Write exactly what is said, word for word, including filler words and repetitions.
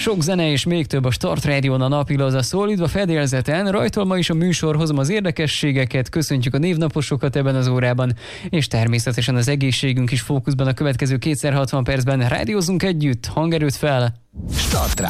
Sok zene és még több a Start Rádión a napilaza szólítva fedélzeten. Rajtól ma is a műsor hozom az érdekességeket, köszöntjük a névnaposokat ebben az órában, és természetesen az egészségünk is fókuszban a következő kétszer hatvan percben. Rádiózzunk együtt, hangerőt fel! Start